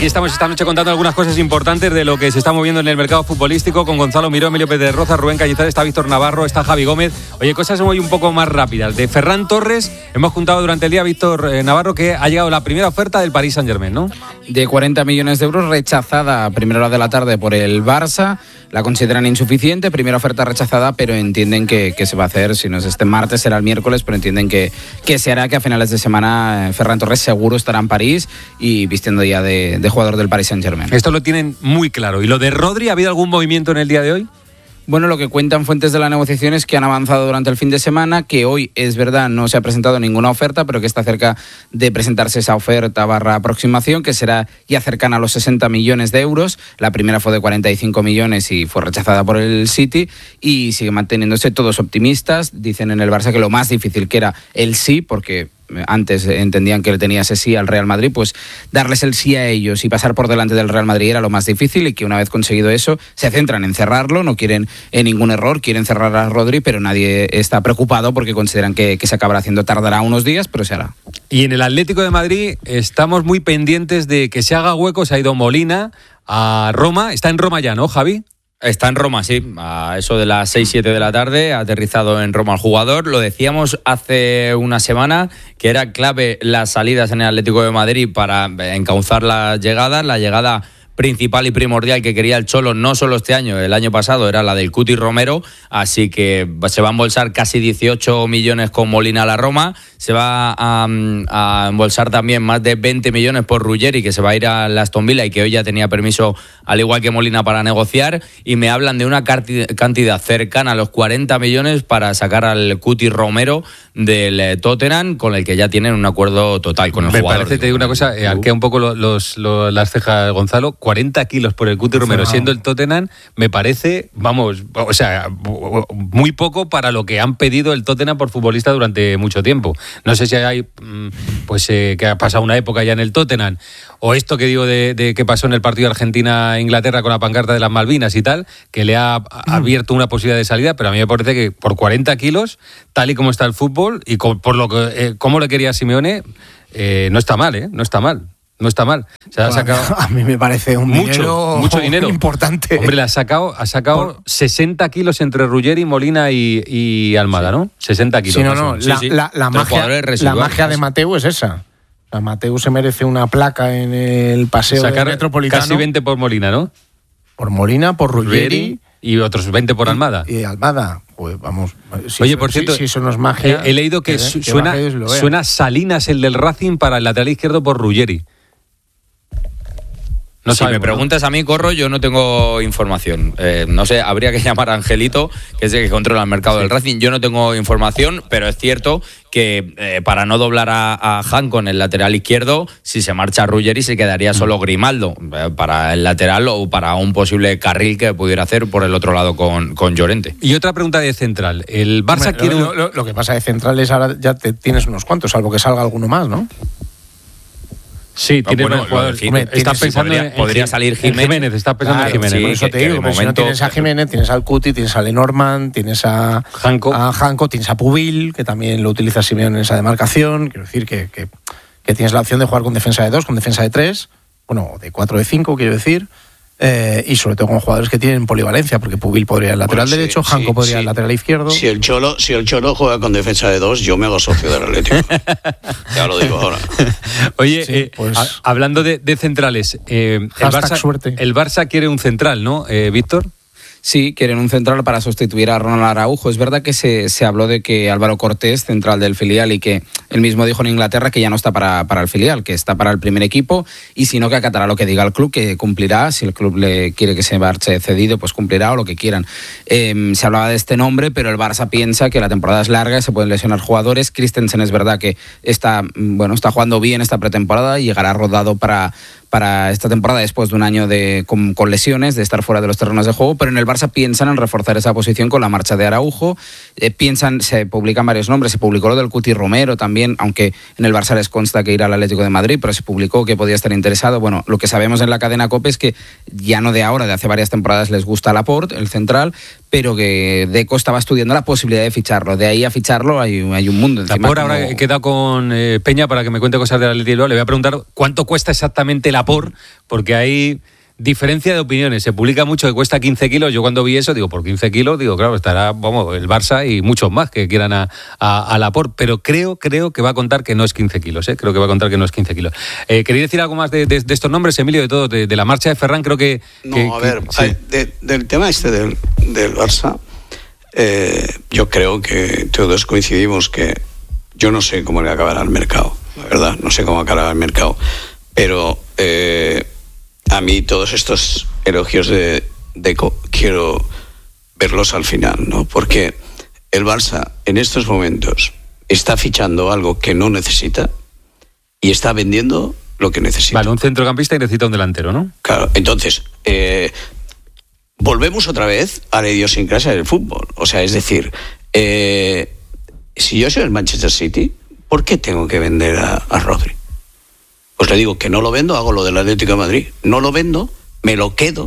Aquí estamos esta noche contando algunas cosas importantes de lo que se está moviendo en el mercado futbolístico con Gonzalo Miró, Emilio Pérez Roza, Rubén Cañizares, está Víctor Navarro, está Javi Gómez. Oye, cosas hoy un poco más rápidas. De Ferran Torres, hemos juntado durante el día, Víctor Navarro, que ha llegado la primera oferta del Paris Saint-Germain, ¿no? De 40 millones de euros, rechazada a primera hora de la tarde por el Barça. La consideran insuficiente, primera oferta rechazada, pero entienden que se va a hacer, si no es este martes, será el miércoles, pero entienden que se hará, que a finales de semana Ferran Torres seguro estará en París y vistiendo ya de jugador del Paris Saint-Germain. Esto lo tienen muy claro. ¿Y lo de Rodri, ha habido algún movimiento en el día de hoy? Bueno, lo que cuentan fuentes de la negociación es que han avanzado durante el fin de semana, que hoy, es verdad, no se ha presentado ninguna oferta, pero que está cerca de presentarse esa oferta / aproximación, que será ya cercana a los 60 millones de euros. La primera fue de 45 millones y fue rechazada por el City, y sigue manteniéndose todos optimistas. Dicen en el Barça que lo más difícil que era el sí, porque antes entendían que le tenía ese sí al Real Madrid, pues darles el sí a ellos y pasar por delante del Real Madrid era lo más difícil, y que una vez conseguido eso se centran en cerrarlo, no quieren ningún error, quieren cerrar a Rodri, pero nadie está preocupado porque consideran que se acabará haciendo, tardará unos días, pero se hará. Y en el Atlético de Madrid estamos muy pendientes de que se haga hueco. Se ha ido Molina a Roma, está en Roma ya, ¿no, Javi? Está en Roma, sí, a eso de las 6-7 de la tarde, ha aterrizado en Roma el jugador. Lo decíamos hace una semana, que era clave las salidas en el Atlético de Madrid para encauzar las llegadas. La llegada principal y primordial que quería el Cholo, no solo este año, el año pasado, era la del Cuti Romero, así que se va a embolsar casi 18 millones con Molina a la Roma, se va a embolsar también más de 20 millones por Ruggeri, que se va a ir a Aston Villa y que hoy ya tenía permiso, al igual que Molina, para negociar, y me hablan de una cantidad cercana a los 40 millones para sacar al Cuti Romero del Tottenham, con el que ya tienen un acuerdo total con el jugador. Me parece, te digo una cosa, arquea un poco las cejas, Gonzalo. 40 kilos por el Cuti Romero, siendo el Tottenham, me parece, vamos, o sea, muy poco para lo que han pedido el Tottenham por futbolista durante mucho tiempo. No sé si hay, pues, que ha pasado una época ya en el Tottenham, o esto que digo de que pasó en el partido Argentina-Inglaterra con la pancarta de las Malvinas y tal, que le ha abierto una posibilidad de salida, pero a mí me parece que por 40 kilos, tal y como está el fútbol, y por lo que cómo le quería Simeone, no está mal, no está mal. No está mal. Se ha sacado, a mí me parece mucho dinero importante. Hombre, ha sacado 60 kilos entre Ruggeri, Molina y Almada, ¿no? 60 kilos. Sí, no. La magia de Mateu es esa. O sea, Mateu se merece una placa en el paseo del Metropolitano. Casi 20 por Molina, ¿no? Por Molina, por Ruggeri. Y otros 20 por Almada. Y Almada, pues vamos. Oye, por cierto, si eso no es magia. He leído que suena Salinas, el del Racing, para el lateral izquierdo por Ruggeri. No, si me preguntas a mí, Corro, yo no tengo información. No sé, habría que llamar a Angelito, que es el que controla el mercado del Racing. Yo no tengo información, pero es cierto que para no doblar a Janko en el lateral izquierdo, si se marcha Ruggeri se quedaría solo Grimaldo para el lateral o para un posible carril que pudiera hacer por el otro lado con Llorente. Y otra pregunta de central. El Barça quiere... Lo que pasa de central es ahora ya tienes unos cuantos, salvo que salga alguno más, ¿no? Sí, tiene buen jugador. Está pensando podría salir Jiménez. Está pensando en Jiménez. Sí, por eso te digo, si no tienes a Jiménez, tienes al Cuti, tienes a Lenormand, tienes a Janko, tienes a Pubil, que también lo utiliza Simeone en esa demarcación. Quiero decir que tienes la opción de jugar con defensa de 2, con defensa de 3, bueno, de 4 de 5, quiero decir. Y sobre todo con jugadores que tienen polivalencia, porque Pubil podría ir al lateral derecho, Janko podría ir al lateral izquierdo. Si el Cholo juega con defensa de 2, yo me hago socio del Atlético. Ya lo digo ahora. Oye, hablando de centrales, el Barça quiere un central, ¿no, Víctor? Sí, quieren un central para sustituir a Ronald Araujo. Es verdad que se habló de que Álvaro Cortés, central del filial, y que él mismo dijo en Inglaterra que ya no está para el filial, que está para el primer equipo, y si no, que acatará lo que diga el club, que cumplirá. Si el club le quiere que se marche cedido, pues cumplirá, o lo que quieran. Se hablaba de este nombre, pero el Barça piensa que la temporada es larga y se pueden lesionar jugadores. Christensen es verdad que está jugando bien esta pretemporada y llegará rodado para esta temporada después de un año con lesiones, de estar fuera de los terrenos de juego, pero en el Barça piensan en reforzar esa posición con la marcha de Araujo. Se publican varios nombres, se publicó lo del Cuti Romero también, aunque en el Barça les consta que irá al Atlético de Madrid, pero se publicó que podía estar interesado. Bueno, lo que sabemos en la cadena COPE es que ya no de ahora, de hace varias temporadas les gusta Laporte, el central, pero que Deco estaba estudiando la posibilidad de ficharlo. De ahí a ficharlo hay un mundo. Laporte, ahora he quedado con Peña para que me cuente cosas del Athletic Bilbao. Le voy a preguntar cuánto cuesta exactamente Laporte, porque hay diferencia de opiniones. Se publica mucho que cuesta 15 kilos. Yo cuando vi eso, digo, por 15 kilos, digo, claro, estará el Barça y muchos más que quieran a Laporte, pero creo que va a contar que no es 15 kilos, creo que va a contar que no es 15 kilos. ¿Queréis decir algo más de estos nombres, Emilio, de todo, de la marcha de Ferran? Creo que... Sí. Del tema del Barça, yo creo que todos coincidimos que yo no sé cómo le acabará el mercado, la verdad, no sé cómo acabará el mercado, pero... a mí todos estos elogios de Deco quiero verlos al final, ¿no? Porque el Barça en estos momentos está fichando algo que no necesita y está vendiendo lo que necesita. Vale, un centrocampista y necesita un delantero, ¿no? Claro, entonces volvemos otra vez a la idiosincrasia del fútbol. O sea, es decir, si yo soy el Manchester City, ¿por qué tengo que vender a Rodri? Pues le digo que no lo vendo, hago lo del Atlético de Madrid. No lo vendo, me lo quedo,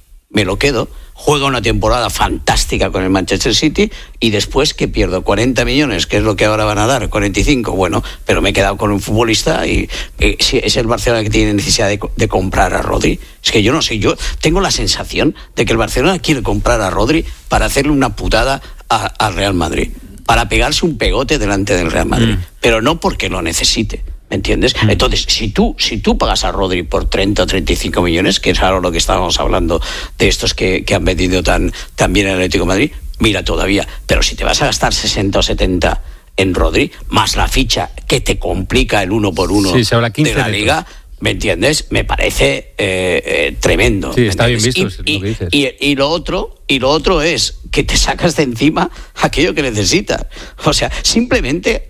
juega una temporada fantástica con el Manchester City y después que pierdo 40 millones, que es lo que ahora van a dar, 45, bueno, pero me he quedado con un futbolista y si es el Barcelona que tiene necesidad de comprar a Rodri. Es que yo no sé, yo tengo la sensación de que el Barcelona quiere comprar a Rodri para hacerle una putada al Real Madrid, para pegarse un pegote delante del Real Madrid, pero no porque lo necesite. ¿Me entiendes? Entonces, si tú pagas a Rodri por 30 o 35 millones, que es ahora lo que estábamos hablando de estos que han vendido tan bien el Atlético de Madrid, mira todavía. Pero si te vas a gastar 60 o 70 en Rodri, más la ficha que te complica el 1 por 1 de la Liga, ¿me entiendes? Me parece tremendo. Sí, está bien visto, es lo que dices. Y lo otro es que te sacas de encima aquello que necesitas. O sea, simplemente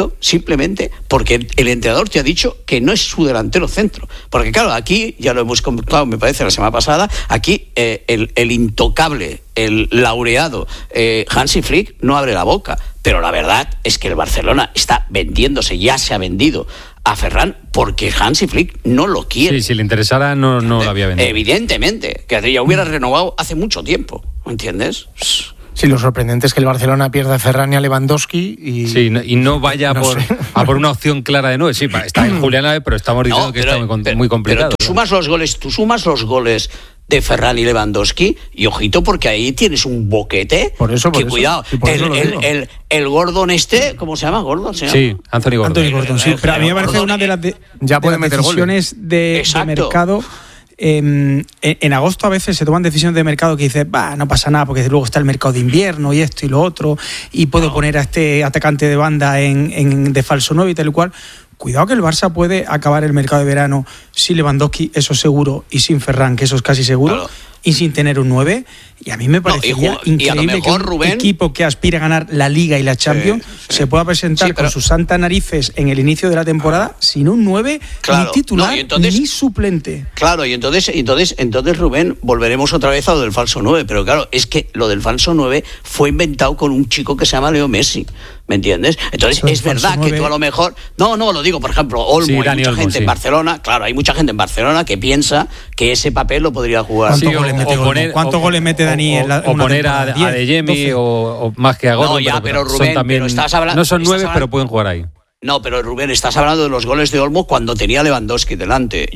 porque el entrenador te ha dicho que no es su delantero centro. Porque claro, aquí, ya lo hemos comentado, me parece, la semana pasada, aquí el intocable, el laureado Hansi Flick no abre la boca. Pero la verdad es que el Barcelona está vendiéndose, ya se ha vendido a Ferran porque Hansi Flick no lo quiere. Sí, si le interesara no lo había vendido. Evidentemente, que ya hubiera renovado hace mucho tiempo, ¿me entiendes? Sí, lo sorprendente es que el Barcelona pierda a Ferran y a Lewandowski y no vaya a por una opción clara de nueve. Sí, está en Julián Álvarez, pero estamos diciendo que está muy complicado. Pero tú sumas los goles de Ferran y Lewandowski y ojito porque ahí tienes un boquete. Por eso. Cuidado, el Gordon ¿cómo se llama? ¿Gordon? Sí, Anthony Gordon, sí. Pero a mí me parece una de las decisiones de mercado. En agosto a veces se toman decisiones de mercado que dices, no pasa nada porque luego está el mercado de invierno y esto y lo otro y puedo poner a este atacante de banda de falso 9 y tal y cual. Cuidado que el Barça puede acabar el mercado de verano sin Lewandowski, eso seguro, y sin Ferran, que eso es casi seguro, claro, y sin tener un 9. Y a mí me parecería increíble que un equipo que aspira a ganar la Liga y la Champions se pueda presentar con sus santas narices en el inicio de la temporada sin un 9, ni titular, ni suplente. Claro, y entonces Rubén, volveremos otra vez a lo del falso 9, pero claro, es que lo del falso 9 fue inventado con un chico que se llama Leo Messi. ¿Me entiendes? Entonces es verdad que tú a lo mejor... No, lo digo, por ejemplo, Olmo, hay mucha gente en Barcelona, claro, hay mucha gente en Barcelona que piensa que ese papel lo podría jugar. ¿Cuántos goles mete Dani en la o poner a Adeyemi o más que a Gordon? No, ya, pero Rubén, también, pero estás hablando... No son 9, pero pueden jugar ahí. No, pero Rubén, estás hablando de los goles de Olmo cuando tenía Lewandowski delante.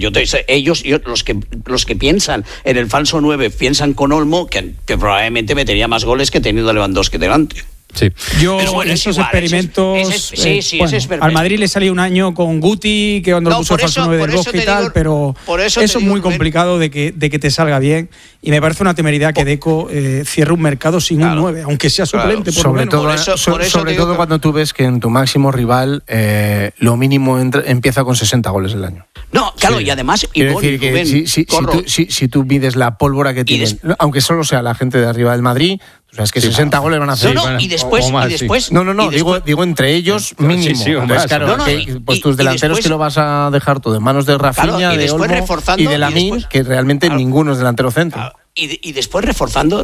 Los que piensan en el falso 9 piensan con Olmo que probablemente metería más goles que teniendo a Lewandowski delante. Sí. Esos experimentos al Madrid le salió un año con Guti que cuando lo puso el falso 9 del Bosque y tal, pero eso es muy complicado de que te salga bien y me parece una temeridad que Deco cierre un mercado sin un 9, aunque sea suplente por sobre lo menos. Sobre todo cuando tú ves que en tu máximo rival lo mínimo empieza con 60 goles el año. No, claro, y además quiero decir que Rubén, si tú mides la pólvora que tienen, aunque solo sea la gente de arriba del Madrid, o sea, es que 60 goles van a hacer. Y después. Digo entre ellos mínimo. Entonces, claro, pues tus delanteros que lo vas a dejar todo en manos de Rafinha, de Olmo y de Lamine, que realmente ninguno es delantero centro. Y después reforzando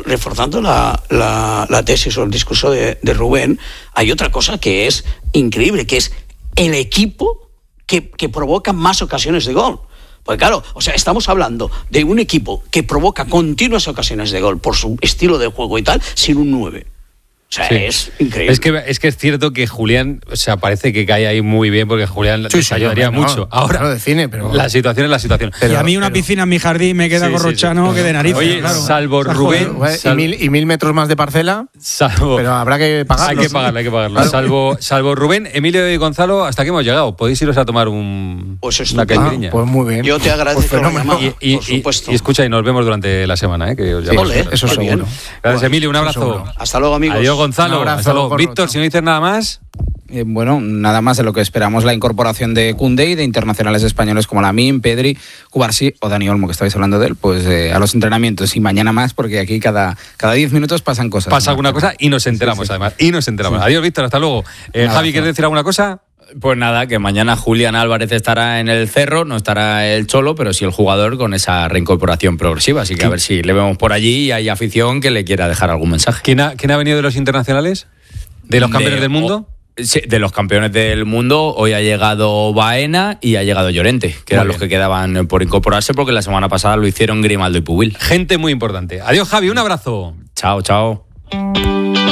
la tesis o el discurso de Rubén, hay otra cosa que es increíble, que es el equipo que provoca más ocasiones de gol. Pues claro, o sea, estamos hablando de un equipo que provoca continuas ocasiones de gol por su estilo de juego y tal, sin un 9. O sea, es increíble. Es que es cierto que Julián, o sea, parece que cae ahí muy bien porque Julián les ayudaría mucho. Ahora, lo define, pero la situación es la situación. Y a mí una piscina en mi jardín me queda corrochano que de narices. Oye, claro. salvo Rubén... y 1000 metros más de parcela, pero habrá que pagarlo. Hay que pagarlo. Salvo Rubén, Emilio y Gonzalo, hasta que hemos llegado. Podéis iros a tomar una caipirinha. Pues muy bien. Yo te agradezco la llamada, por supuesto. Y escucha, y nos vemos durante la semana, que os llamamos. Eso seguro. Gracias, Emilio, un abrazo. Hasta luego, amigos. Adiós, Gonzalo. Hasta luego. Víctor, si no dices nada más... Bueno, nada más de lo que esperamos, la incorporación de Koundé y de internacionales españoles como Lamine, Pedri, Cubarsí o Dani Olmo, que estabais hablando de él, pues a los entrenamientos y mañana más, porque aquí cada 10 minutos pasan cosas. Pasa alguna cosa y nos enteramos, además. Y nos enteramos. Adiós, Víctor, hasta luego. Javi, ¿quieres decir alguna cosa? Pues nada, que mañana Julián Álvarez estará en el Cerro, no estará el Cholo, pero sí el jugador con esa reincorporación progresiva. Así que a ver si le vemos por allí y hay afición que le quiera dejar algún mensaje. ¿Quién ha venido de los internacionales? ¿De los campeones del mundo? Sí, de los campeones del mundo. Hoy ha llegado Baena y ha llegado Llorente, que eran los que quedaban por incorporarse, porque la semana pasada lo hicieron Grimaldo y Pubil. Gente muy importante. Adiós, Javi, un abrazo. Chao, chao.